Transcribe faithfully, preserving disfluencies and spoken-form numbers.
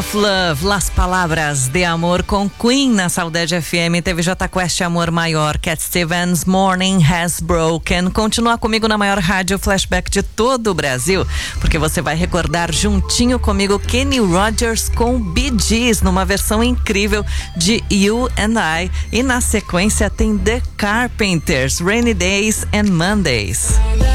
Love, Las Palavras de Amor com Queen na Saudade F M. Teve Jota Quest, Amor Maior, Cat Stevens, Morning Has Broken. Continua comigo na maior rádio flashback de todo o Brasil, porque você vai recordar juntinho comigo Kenny Rogers com Bee Gees numa versão incrível de You and I. E na sequência tem The Carpenters, Rainy Days and Mondays.